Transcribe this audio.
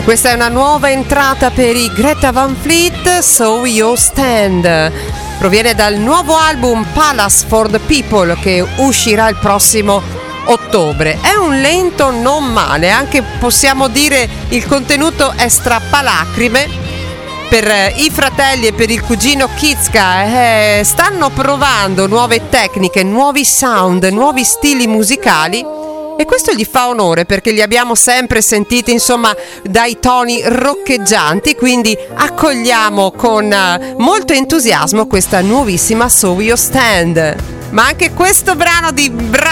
Questa è una nuova entrata per i Greta Van Fleet, So You Stand. Proviene dal nuovo album Palace for the People che uscirà il prossimo ottobre. È un lento non male, anche possiamo dire il contenuto è strappalacrime. Per i fratelli e per il cugino Kitska stanno provando nuove tecniche, nuovi sound, nuovi stili musicali. E questo gli fa onore perché li abbiamo sempre sentiti, insomma, dai toni roccheggianti, quindi accogliamo con molto entusiasmo questa nuovissima So You Stand. Ma anche questo brano di